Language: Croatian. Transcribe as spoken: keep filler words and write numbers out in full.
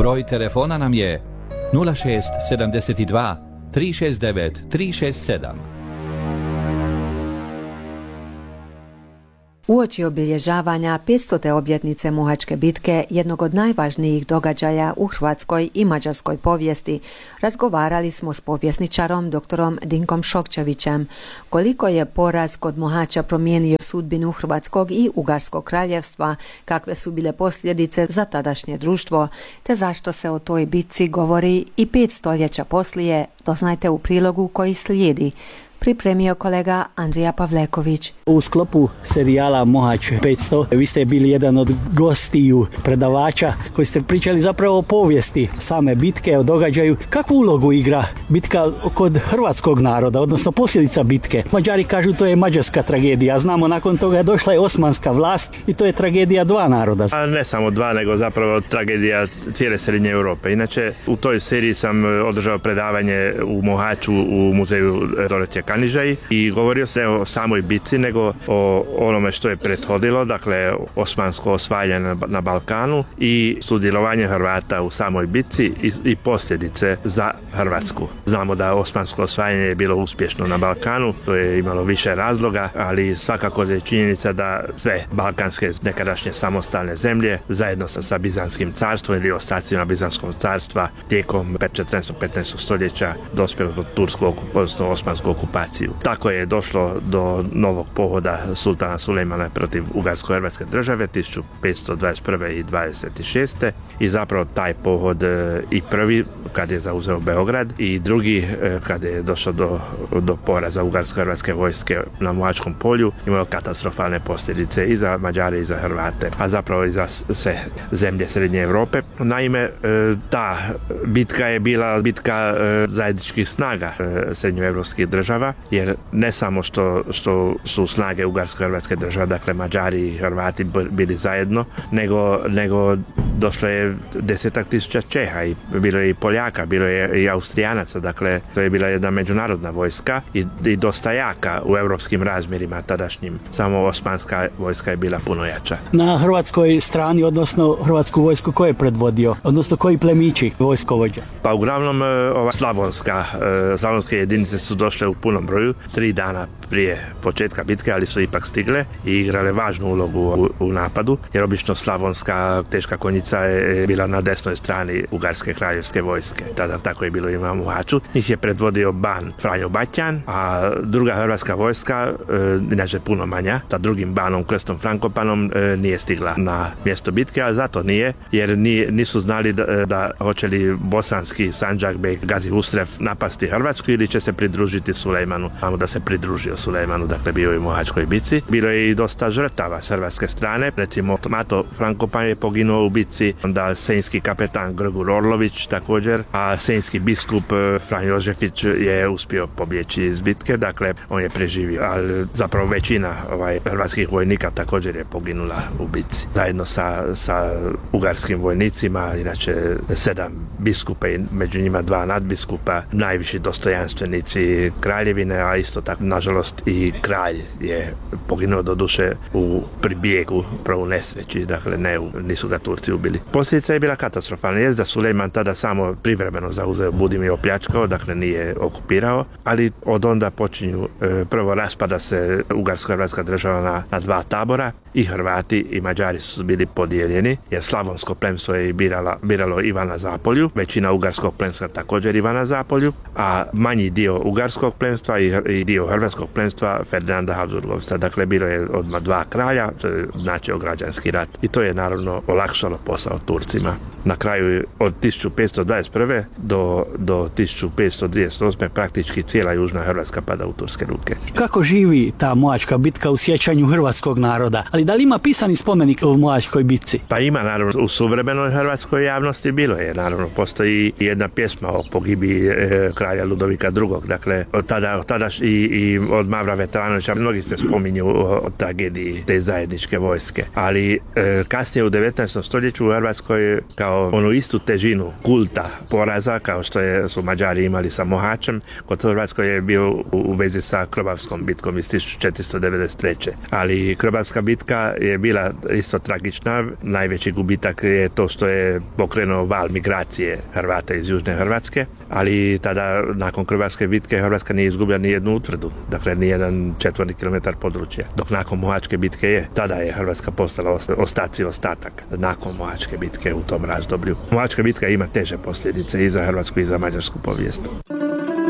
Broj telefona nam je nula šest sedamdeset dva tri šest devet tri šest sedam. Uoči obilježavanja petstote obljetnice Mohačke bitke, jednog od najvažnijih događaja u hrvatskoj i mađarskoj povijesti, razgovarali smo s povjesničarom doktorom Dinkom Šokčevićem. Koliko je poraz kod Mohača promijenio sudbinu Hrvatskog i Ugarskog kraljevstva, kakve su bile posljedice za tadašnje društvo, te zašto se o toj bitci govori i pet stoljeća poslije, doznajte u prilogu koji slijedi. Pripremio kolega Andrija Pavleković. U sklopu serijala Mohač petsto vi ste bili jedan od gostiju, predavača koji ste pričali zapravo o povijesti same bitke, o događaju. Kakvu ulogu igra bitka kod hrvatskog naroda, odnosno posljedica bitke? Mađari kažu to je mađarska tragedija, znamo nakon toga je došla je osmanska vlast i to je tragedija dva naroda. A ne samo dva, nego zapravo tragedija cijele srednje Europe. Inače, u toj seriji sam održao predavanje u Mohaču u muzeju Dorothea Kanižaj i govorio se o samoj bitci nego o onome što je prethodilo, dakle osmansko osvajanje na Balkanu i sudjelovanje Hrvata u samoj bitci i, i posljedice za Hrvatsku. Znamo da osmansko osvajanje je bilo uspješno na Balkanu, to je imalo više razloga, ali svakako je činjenica da sve balkanske nekadašnje samostalne zemlje zajedno sa, sa Bizanskim carstvom ili ostacima Bizanskog carstva tijekom četrnaestog petnaestog stoljeća dospjelo do turskog, odnosno osmanskog okupacije. Tako je došlo do novog pohoda sultana Sulejmana protiv Ugarsko-hrvatske države tisuću petsto dvadeset prve i dvadeset šeste i zapravo taj pohod i prvi kad je zauzeo Beograd i drugi kad je došlo do, do poraza Ugarsko-hrvatske vojske na Mohačkom polju imao katastrofalne posljedice i za Mađare i za Hrvate, a zapravo i za sve zemlje Srednje Europe. Naime, ta bitka je bila bitka zajedničkih snaga srednjoevropskih država, jer ne samo što, što su snage Ugarsko-hrvatske države, dakle Mađari i Hrvati bili zajedno, nego, nego došlo je desetak tisuća Čeha i bilo je i Poljaka, bilo je i Austrijanaca, dakle to je bila jedna međunarodna vojska i, i dosta jaka u europskim razmjerima tadašnjim. Samo osmanska vojska je bila puno jača. Na hrvatskoj strani, odnosno hrvatsku vojsku ko je predvodio, odnosno koji plemići vojskovođa? Pa uglavnom ova slavonska, slavonske jedinice su došle u punom broju, tri dana prije početka bitke, ali su ipak stigle i igrale važnu ulogu u, u napadu, jer obično slavonska teška konjica je bila na desnoj strani Ugarske kraljevske vojske. Tada tako je bilo i na Mohaču. Njih je predvodio ban Franjo Batjan, a druga hrvatska vojska, e, inače puno manja, sa drugim banom Krstom Frankopanom e, nije stigla na mjesto bitke, a zato nije, jer nije, nisu znali da, da hoće li bosanski Sandžak-bek Gazi Husrev napasti Hrvatsku ili će se pridružiti Sulejmanu. Samo da se pridružio Sulejmanu, dakle bio je u Mohačkoj bitci. Bilo je i dosta žrtava s hrvatske strane, recimo Mato Frankopan je poginuo u bitci, onda senjski kapetan Grgur Orlović također, a senjski biskup Franjo Jožefić je uspio pobjeći iz bitke, dakle on je preživio, ali zapravo većina ovaj, hrvatskih vojnika također je poginula u bitci. Zajedno sa, sa ugarskim vojnicima, inače sedam biskupa i među njima dva nadbiskupa, najviši dostojanstvenici kraljevine, a isto tako, nažalost, i kralj je poginuo do duše u pribjegu, prvo u nesreći, dakle ne, nisu ga Turci ubili. Posljedica je bila katastrofalna, jest da Sulejman tada samo privremeno zauzeo Budim i opljačkao, dakle nije okupirao, ali od onda počinju, e, prvo raspada se Ugarsko-hrvatska država na, na dva tabora, i Hrvati i Mađari su bili podijeljeni, jer slavonsko plemstvo je birala, biralo Ivana Zapolju, većina ugarskog plemstva također Ivana Zapolju, a manji dio ugarskog plemstva i, i dio hrvatskog plemstva Ferdinanda Habsburgovca. Dakle, bilo je odmah dva kralja, to je znači građanski rat. I to je naravno olakšalo posao Turcima. Na kraju od tisuću petsto dvadeset prve do, do tisuću petsto trideset osme praktički cijela južna Hrvatska pada u turske ruke. Kako živi ta Mohačka bitka u sjećanju hrvatskog naroda? Ali da li ima pisani spomenik u Mohačkoj bitci? Pa ima, naravno, u suvremenoj hrvatskoj javnosti bilo je, naravno, postoji jedna pjesma o pogibi e, kralja Ludovika drugog. Dakle, od tada, od tada i, i od Mavra Veteranovića mnogi se spominju o, o tragediji te zajedničke vojske. Ali e, kasnije u devetnaestom stoljeću u Hrvatskoj kao onu istu težinu kulta poraza kao što je, su Mađari imali sa Mohačem. Kod Hrvatskoj je bio u, u vezi sa Krbavskom bitkom iz tisuću četiristo devedeset treće. Ali Krbavska bitka je bila isto tragična. Najveći gubitak je to što je pokrenuo val migracije Hrvata iz Južne Hrvatske, ali tada nakon Krbavske bitke Hrvatska nije izgubila ni jednu utvrdu, dakle ni jedan četvorni kilometar područja. Dok nakon Mohačke bitke je, tada je Hrvatska postala ostaci ostatak nakon Mohačke bitke u tom razdoblju. Mohačka bitka ima teže posljedice i za hrvatsku i za mađarsku povijest.